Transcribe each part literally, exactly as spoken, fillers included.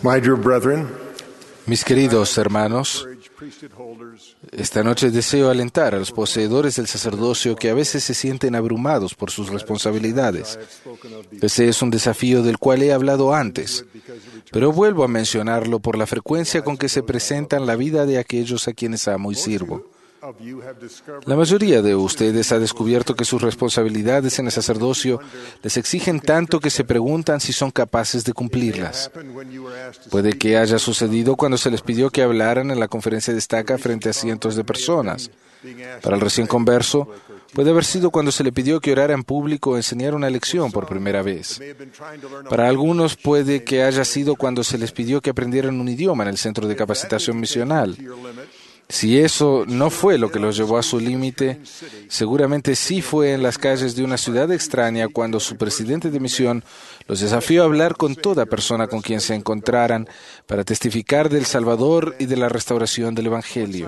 My dear brethren, Mis queridos hermanos, esta noche deseo alentar a los poseedores del sacerdocio que a veces se sienten abrumados por sus responsabilidades. Ese es un desafío del cual he hablado antes, pero vuelvo a mencionarlo por la frecuencia con que se presenta en la vida de aquellos a quienes amo y sirvo. La mayoría de ustedes ha descubierto que sus responsabilidades en el sacerdocio les exigen tanto que se preguntan si son capaces de cumplirlas. Puede que haya sucedido cuando se les pidió que hablaran en la conferencia de estaca frente a cientos de personas. Para el recién converso, puede haber sido cuando se le pidió que orara en público o enseñara una lección por primera vez. Para algunos puede que haya sido cuando se les pidió que aprendieran un idioma en el centro de capacitación misional. Si eso no fue lo que los llevó a su límite, seguramente sí fue en las calles de una ciudad extraña cuando su presidente de misión los desafió a hablar con toda persona con quien se encontraran para testificar del Salvador y de la restauración del Evangelio.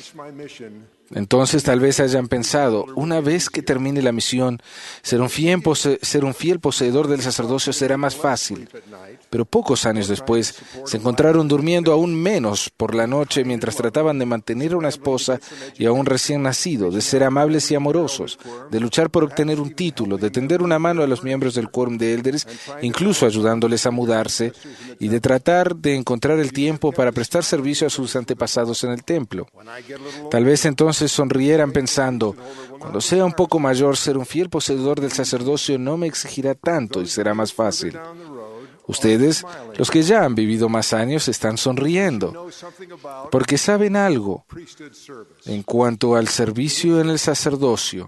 Entonces tal vez hayan pensado, una vez que termine la misión, ser un fiel, pose- ser un fiel poseedor del sacerdocio será más fácil. Pero pocos años después se encontraron durmiendo aún menos por la noche mientras trataban de mantener a una esposa y a un recién nacido, de ser amables y amorosos, de luchar por obtener un título, de tender una mano a los miembros del quórum de élderes, incluso ayudándoles a mudarse, y de tratar de encontrar el tiempo para prestar servicio a sus antepasados en el templo. Tal vez entonces sonrieran pensando, cuando sea un poco mayor, ser un fiel poseedor del sacerdocio no me exigirá tanto y será más fácil. Ustedes, los que ya han vivido más años, están sonriendo, porque saben algo en cuanto al servicio en el sacerdocio.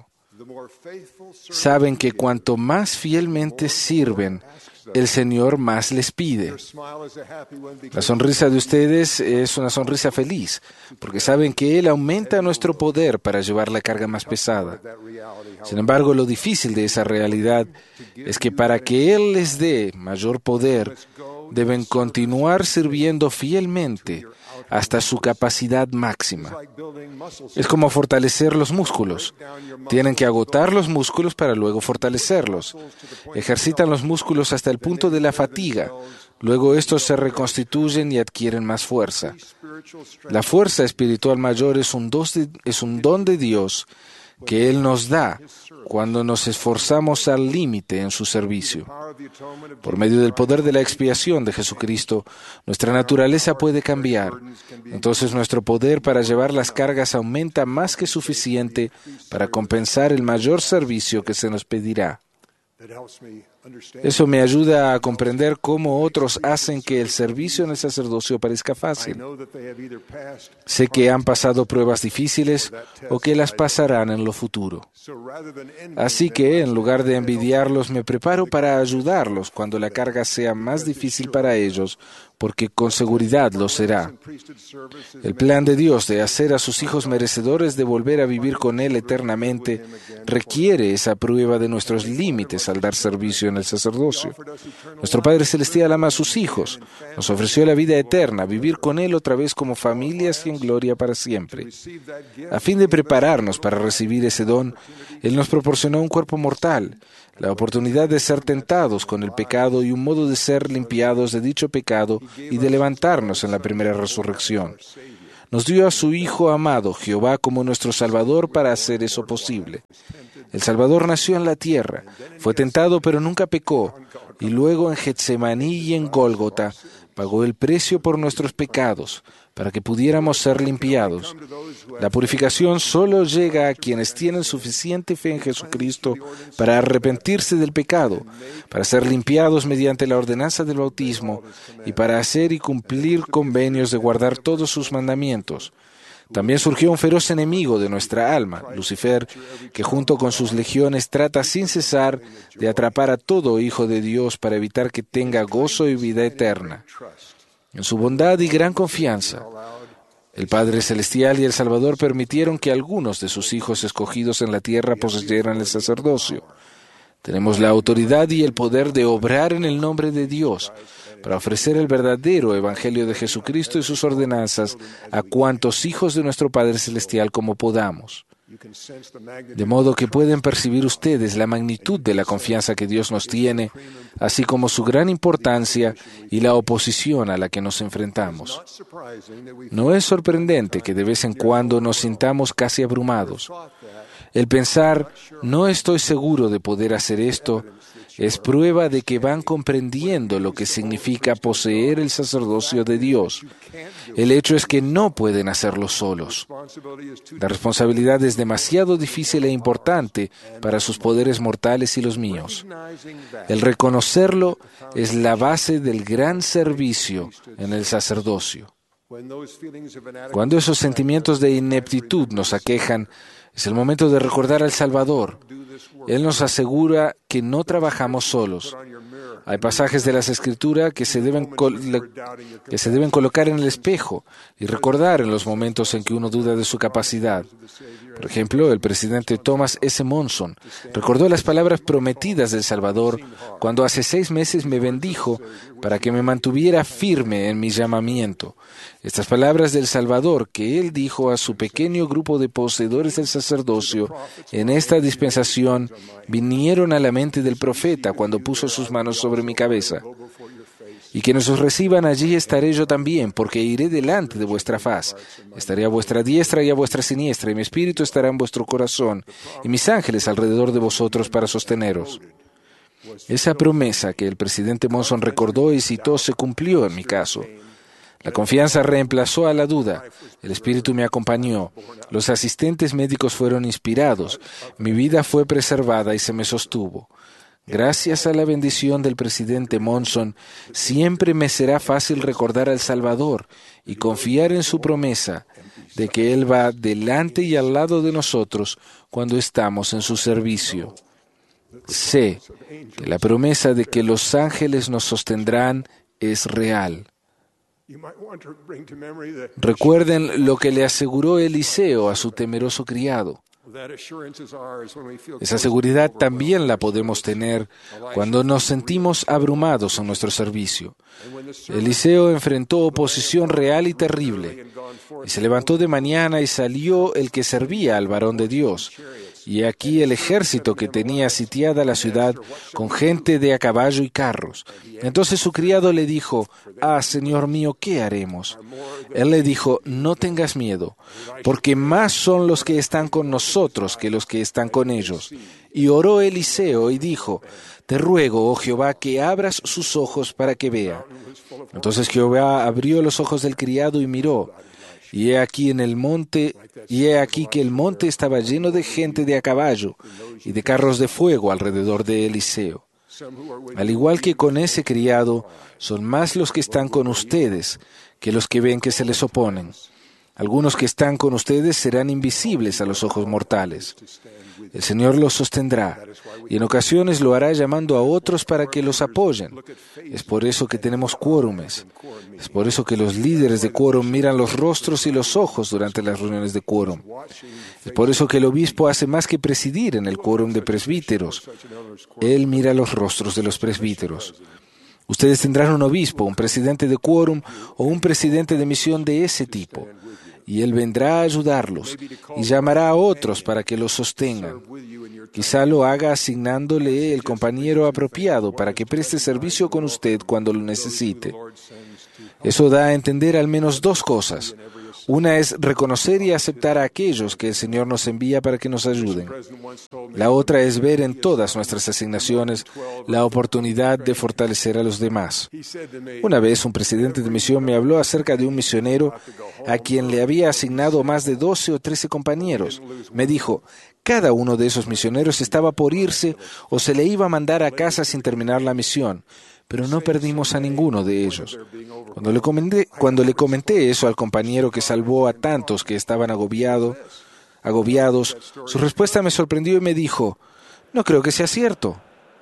Saben que cuanto más fielmente sirven, el Señor más les pide. La sonrisa de ustedes es una sonrisa feliz, porque saben que Él aumenta nuestro poder para llevar la carga más pesada. Sin embargo, lo difícil de esa realidad es que para que Él les dé mayor poder, deben continuar sirviendo fielmente hasta su capacidad máxima. Es como fortalecer los músculos. Tienen que agotar los músculos para luego fortalecerlos. Ejercitan los músculos hasta el punto de la fatiga. Luego estos se reconstituyen y adquieren más fuerza. La fuerza espiritual mayor es un don de, es un don de Dios que Él nos da cuando nos esforzamos al límite en su servicio. Por medio del poder de la expiación de Jesucristo, nuestra naturaleza puede cambiar. Entonces nuestro poder para llevar las cargas aumenta más que suficiente para compensar el mayor servicio que se nos pedirá. Eso me ayuda a comprender cómo otros hacen que el servicio en el sacerdocio parezca fácil. Sé que han pasado pruebas difíciles o que las pasarán en lo futuro. Así que, en lugar de envidiarlos, me preparo para ayudarlos cuando la carga sea más difícil para ellos, porque con seguridad lo será. El plan de Dios de hacer a sus hijos merecedores de volver a vivir con Él eternamente requiere esa prueba de nuestros límites al dar servicio en el sacerdocio. Nuestro Padre Celestial ama a sus hijos, nos ofreció la vida eterna, vivir con Él otra vez como familias y en gloria para siempre. A fin de prepararnos para recibir ese don, Él nos proporcionó un cuerpo mortal, la oportunidad de ser tentados con el pecado y un modo de ser limpiados de dicho pecado y de levantarnos en la primera resurrección. Nos dio a su Hijo amado, Jehová, como nuestro Salvador para hacer eso posible. El Salvador nació en la tierra, fue tentado pero nunca pecó, y luego en Getsemaní y en Gólgota pagó el precio por nuestros pecados, para que pudiéramos ser limpiados. La purificación solo llega a quienes tienen suficiente fe en Jesucristo para arrepentirse del pecado, para ser limpiados mediante la ordenanza del bautismo y para hacer y cumplir convenios de guardar todos sus mandamientos. También surgió un feroz enemigo de nuestra alma, Lucifer, que junto con sus legiones trata sin cesar de atrapar a todo hijo de Dios para evitar que tenga gozo y vida eterna. En su bondad y gran confianza, el Padre Celestial y el Salvador permitieron que algunos de sus hijos escogidos en la tierra poseyeran el sacerdocio. Tenemos la autoridad y el poder de obrar en el nombre de Dios para ofrecer el verdadero Evangelio de Jesucristo y sus ordenanzas a cuantos hijos de nuestro Padre Celestial como podamos. De modo que pueden percibir ustedes la magnitud de la confianza que Dios nos tiene, así como su gran importancia y la oposición a la que nos enfrentamos. No es sorprendente que de vez en cuando nos sintamos casi abrumados. El pensar, no estoy seguro de poder hacer esto, es prueba de que van comprendiendo lo que significa poseer el sacerdocio de Dios. El hecho es que no pueden hacerlo solos. La responsabilidad es demasiado difícil e importante para sus poderes mortales y los míos. El reconocerlo es la base del gran servicio en el sacerdocio. Cuando esos sentimientos de ineptitud nos aquejan, es el momento de recordar al Salvador. Él nos asegura que no trabajamos solos. Hay pasajes de las Escrituras que se deben, col- que se deben colocar en el espejo y recordar en los momentos en que uno duda de su capacidad. Por ejemplo, el presidente Thomas S. Monson recordó las palabras prometidas del Salvador cuando hace seis meses me bendijo para que me mantuviera firme en mi llamamiento. Estas palabras del Salvador que él dijo a su pequeño grupo de poseedores del sacerdocio en esta dispensación vinieron a la mente del profeta cuando puso sus manos sobre mi cabeza. Y quienes os reciban allí estaré yo también, porque iré delante de vuestra faz. Estaré a vuestra diestra y a vuestra siniestra, y mi espíritu estará en vuestro corazón, y mis ángeles alrededor de vosotros para sosteneros. Esa promesa que el presidente Monson recordó y citó se cumplió en mi caso. La confianza reemplazó a la duda. El Espíritu me acompañó. Los asistentes médicos fueron inspirados. Mi vida fue preservada y se me sostuvo. Gracias a la bendición del presidente Monson, siempre me será fácil recordar al Salvador y confiar en su promesa de que Él va delante y al lado de nosotros cuando estamos en su servicio. Sé que la promesa de que los ángeles nos sostendrán es real. Recuerden lo que le aseguró Eliseo a su temeroso criado. Esa seguridad también la podemos tener cuando nos sentimos abrumados en nuestro servicio. Eliseo enfrentó oposición real y terrible, y se levantó de mañana y salió el que servía al varón de Dios. Y aquí el ejército que tenía sitiada la ciudad con gente de a caballo y carros. Entonces su criado le dijo, «Ah, Señor mío, ¿qué haremos?» Él le dijo, «No tengas miedo, porque más son los que están con nosotros que los que están con ellos». Y oró Eliseo y dijo, «Te ruego, oh Jehová, que abras sus ojos para que vea». Entonces Jehová abrió los ojos del criado y miró. Y he aquí en el monte, y he aquí que el monte estaba lleno de gente de a caballo y de carros de fuego alrededor de Eliseo. Al igual que con ese criado, son más los que están con ustedes que los que ven que se les oponen. Algunos que están con ustedes serán invisibles a los ojos mortales. El Señor los sostendrá, y en ocasiones lo hará llamando a otros para que los apoyen. Es por eso que tenemos quórumes. Es por eso que los líderes de quórum miran los rostros y los ojos durante las reuniones de quórum. Es por eso que el obispo hace más que presidir en el quórum de presbíteros. Él mira los rostros de los presbíteros. Ustedes tendrán un obispo, un presidente de quórum o un presidente de misión de ese tipo. Y él vendrá a ayudarlos y llamará a otros para que los sostengan. Quizá lo haga asignándole el compañero apropiado para que preste servicio con usted cuando lo necesite. Eso da a entender al menos dos cosas. Una es reconocer y aceptar a aquellos que el Señor nos envía para que nos ayuden. La otra es ver en todas nuestras asignaciones la oportunidad de fortalecer a los demás. Una vez un presidente de misión me habló acerca de un misionero a quien le había asignado más de doce o trece compañeros. Me dijo, cada uno de esos misioneros estaba por irse o se le iba a mandar a casa sin terminar la misión. Pero no perdimos a ninguno de ellos. Cuando le comenté, cuando le comenté eso al compañero que salvó a tantos que estaban agobiado, agobiados, su respuesta me sorprendió y me dijo, no creo que sea cierto.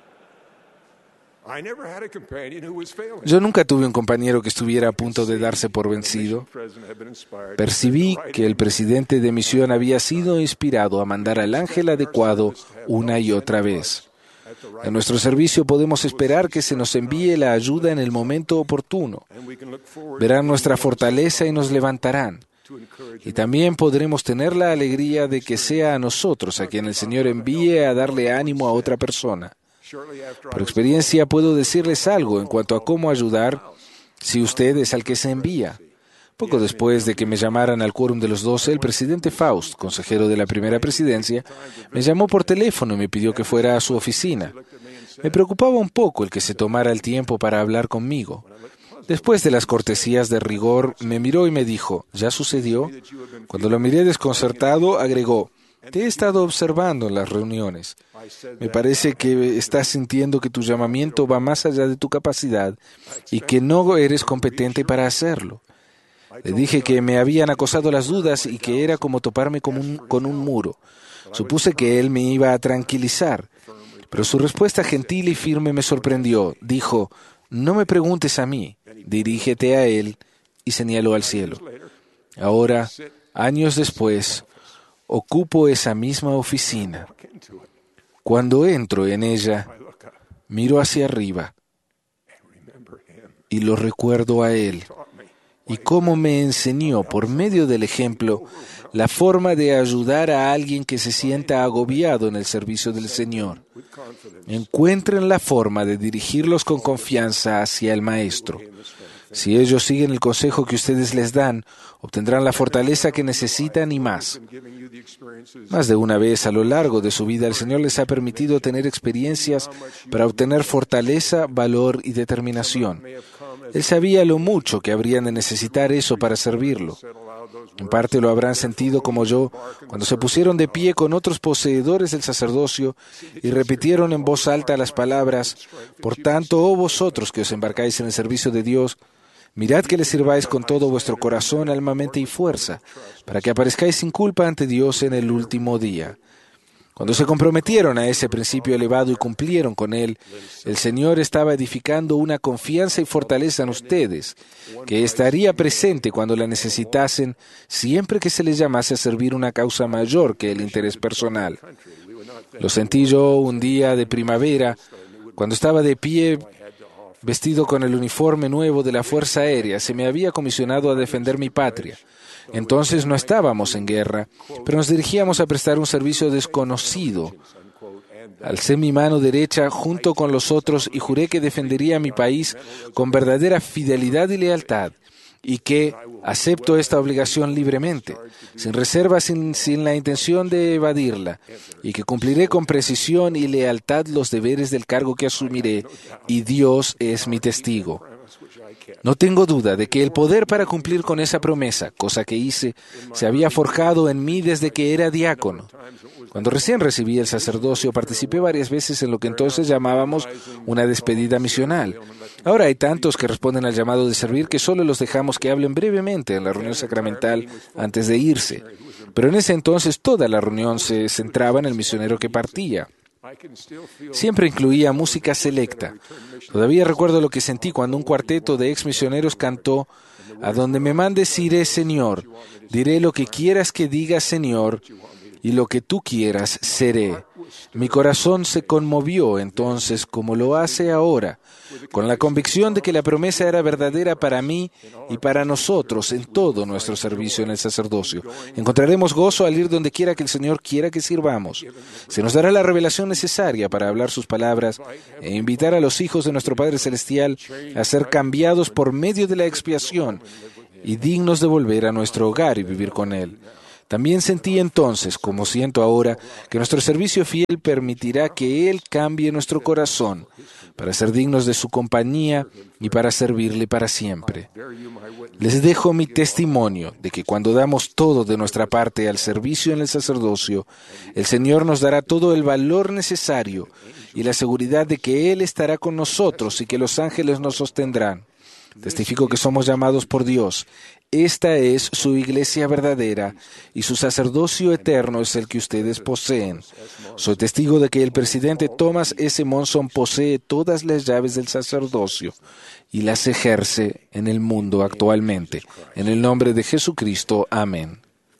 Yo nunca tuve un compañero que estuviera a punto de darse por vencido. Percibí que el presidente de misión había sido inspirado a mandar al ángel adecuado una y otra vez. En nuestro servicio podemos esperar que se nos envíe la ayuda en el momento oportuno. Verán nuestra fortaleza y nos levantarán. Y también podremos tener la alegría de que sea a nosotros a quien el Señor envíe a darle ánimo a otra persona. Por experiencia puedo decirles algo en cuanto a cómo ayudar si usted es al que se envía. Poco después de que me llamaran al quórum de los doce, el presidente Faust, consejero de la primera presidencia, me llamó por teléfono y me pidió que fuera a su oficina. Me preocupaba un poco el que se tomara el tiempo para hablar conmigo. Después de las cortesías de rigor, me miró y me dijo, ¿ya sucedió? Cuando lo miré desconcertado, agregó, te he estado observando en las reuniones. Me parece que estás sintiendo que tu llamamiento va más allá de tu capacidad y que no eres competente para hacerlo. Le dije que me habían acosado las dudas y que era como toparme con un, con un muro. Supuse que él me iba a tranquilizar, pero su respuesta gentil y firme me sorprendió. Dijo, no me preguntes a mí, dirígete a él, y señaló al cielo. Ahora, años después, ocupo esa misma oficina. Cuando entro en ella, miro hacia arriba y lo recuerdo a él y cómo me enseñó por medio del ejemplo la forma de ayudar a alguien que se sienta agobiado en el servicio del Señor. Encuentren la forma de dirigirlos con confianza hacia el Maestro. Si ellos siguen el consejo que ustedes les dan, obtendrán la fortaleza que necesitan y más. Más de una vez a lo largo de su vida, el Señor les ha permitido tener experiencias para obtener fortaleza, valor y determinación. Él sabía lo mucho que habrían de necesitar eso para servirlo. En parte lo habrán sentido como yo, cuando se pusieron de pie con otros poseedores del sacerdocio y repitieron en voz alta las palabras, «Por tanto, oh vosotros que os embarcáis en el servicio de Dios, mirad que le sirváis con todo vuestro corazón, alma, mente y fuerza, para que aparezcáis sin culpa ante Dios en el último día». Cuando se comprometieron a ese principio elevado y cumplieron con él, el Señor estaba edificando una confianza y fortaleza en ustedes, que estaría presente cuando la necesitasen, siempre que se les llamase a servir una causa mayor que el interés personal. Lo sentí yo un día de primavera, cuando estaba de pie, vestido con el uniforme nuevo de la Fuerza Aérea. Se me había comisionado a defender mi patria. Entonces no estábamos en guerra, pero nos dirigíamos a prestar un servicio desconocido. Alcé mi mano derecha junto con los otros y juré que defendería a mi país con verdadera fidelidad y lealtad, y que acepto esta obligación libremente, sin reserva, sin, sin la intención de evadirla, y que cumpliré con precisión y lealtad los deberes del cargo que asumiré, y Dios es mi testigo. No tengo duda de que el poder para cumplir con esa promesa, cosa que hice, se había forjado en mí desde que era diácono. Cuando recién recibí el sacerdocio, participé varias veces en lo que entonces llamábamos una despedida misional. Ahora hay tantos que responden al llamado de servir que solo los dejamos que hablen brevemente en la reunión sacramental antes de irse. Pero en ese entonces toda la reunión se centraba en el misionero que partía. Siempre incluía música selecta. Todavía recuerdo lo que sentí cuando un cuarteto de ex misioneros cantó: «A donde me mandes iré, Señor, diré lo que quieras que diga, Señor, y lo que tú quieras seré». Mi corazón se conmovió entonces, como lo hace ahora, con la convicción de que la promesa era verdadera para mí y para nosotros en todo nuestro servicio en el sacerdocio. Encontraremos gozo al ir donde quiera que el Señor quiera que sirvamos. Se nos dará la revelación necesaria para hablar sus palabras e invitar a los hijos de nuestro Padre Celestial a ser cambiados por medio de la expiación y dignos de volver a nuestro hogar y vivir con Él. También sentí entonces, como siento ahora, que nuestro servicio fiel permitirá que Él cambie nuestro corazón para ser dignos de su compañía y para servirle para siempre. Les dejo mi testimonio de que cuando damos todo de nuestra parte al servicio en el sacerdocio, el Señor nos dará todo el valor necesario y la seguridad de que Él estará con nosotros y que los ángeles nos sostendrán. Testifico que somos llamados por Dios. Esta es su iglesia verdadera y su sacerdocio eterno es el que ustedes poseen. Soy testigo de que el presidente Thomas S. Monson posee todas las llaves del sacerdocio y las ejerce en el mundo actualmente. En el nombre de Jesucristo. Amén.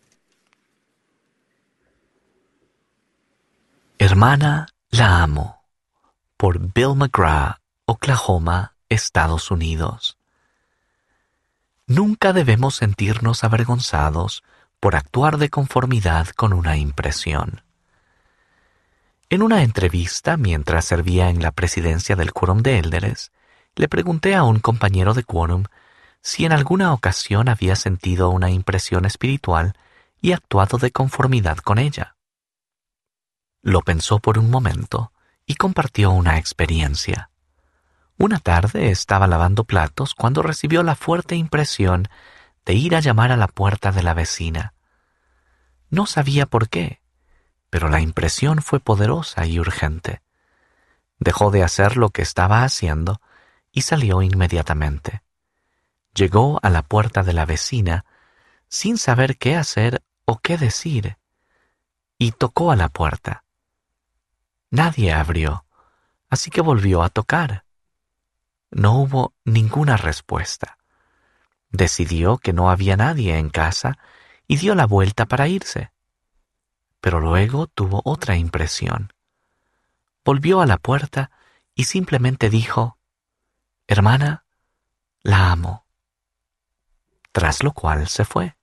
Hermana, la amo. Por Bill McGrath, Oklahoma, Estados Unidos. Nunca debemos sentirnos avergonzados por actuar de conformidad con una impresión. En una entrevista, mientras servía en la presidencia del Quórum de Élderes, le pregunté a un compañero de Quórum si en alguna ocasión había sentido una impresión espiritual y actuado de conformidad con ella. Lo pensó por un momento y compartió una experiencia. Una tarde estaba lavando platos cuando recibió la fuerte impresión de ir a llamar a la puerta de la vecina. No sabía por qué, pero la impresión fue poderosa y urgente. Dejó de hacer lo que estaba haciendo y salió inmediatamente. Llegó a la puerta de la vecina sin saber qué hacer o qué decir, y tocó a la puerta. Nadie abrió, así que volvió a tocar. No hubo ninguna respuesta. Decidió que no había nadie en casa y dio la vuelta para irse. Pero luego tuvo otra impresión. Volvió a la puerta y simplemente dijo: «Hermana, la amo», tras lo cual se fue.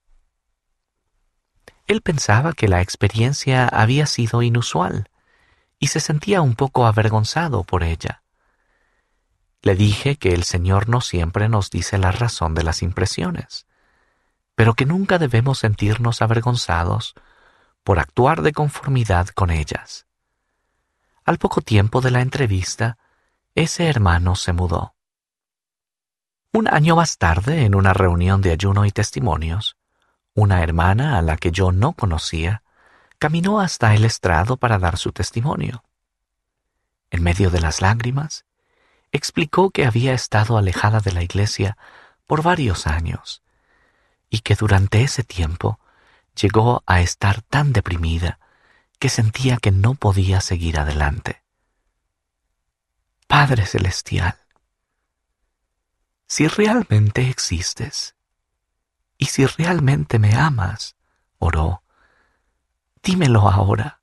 Él pensaba que la experiencia había sido inusual y se sentía un poco avergonzado por ella. Le dije que el Señor no siempre nos dice la razón de las impresiones, pero que nunca debemos sentirnos avergonzados por actuar de conformidad con ellas. Al poco tiempo de la entrevista, ese hermano se mudó. Un año más tarde, en una reunión de ayuno y testimonios, una hermana a la que yo no conocía caminó hasta el estrado para dar su testimonio. En medio de las lágrimas, explicó que había estado alejada de la iglesia por varios años y que durante ese tiempo llegó a estar tan deprimida que sentía que no podía seguir adelante. Padre Celestial, si realmente existes y si realmente me amas, oró, dímelo ahora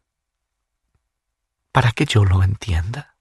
para que yo lo entienda.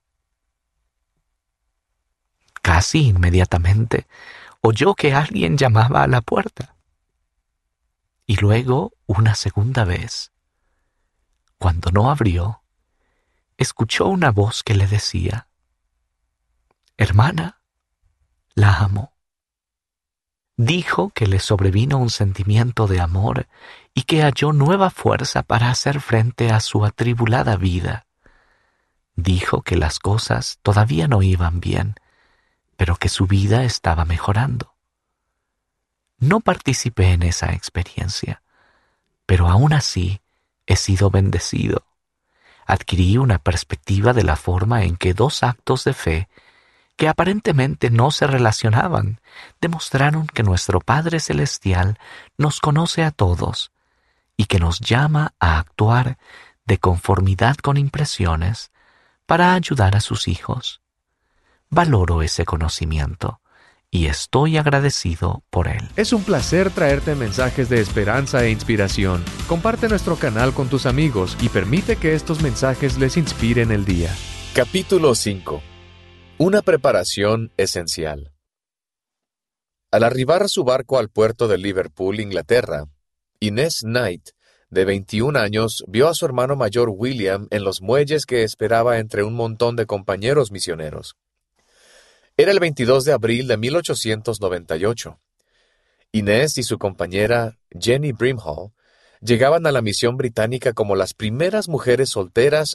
Casi inmediatamente oyó que alguien llamaba a la puerta. Y luego, una segunda vez, cuando no abrió, escuchó una voz que le decía: «Hermana, la amo». Dijo que le sobrevino un sentimiento de amor y que halló nueva fuerza para hacer frente a su atribulada vida. Dijo que las cosas todavía no iban bien, pero que su vida estaba mejorando. No participé en esa experiencia, pero aún así he sido bendecido. Adquirí una perspectiva de la forma en que dos actos de fe que aparentemente no se relacionaban demostraron que nuestro Padre Celestial nos conoce a todos y que nos llama a actuar de conformidad con impresiones para ayudar a sus hijos. Valoro ese conocimiento y estoy agradecido por él. Es un placer traerte mensajes de esperanza e inspiración. Comparte nuestro canal con tus amigos y permite que estos mensajes les inspiren el día. Capítulo cinco. Una preparación esencial. Al arribar su barco al puerto de Liverpool, Inglaterra, Inés Knight, de veintiún años, vio a su hermano mayor William en los muelles que esperaba entre un montón de compañeros misioneros. Era el veintidós de abril de mil ochocientos noventa y ocho. Inés y su compañera Jenny Brimhall llegaban a la misión británica como las primeras mujeres solteras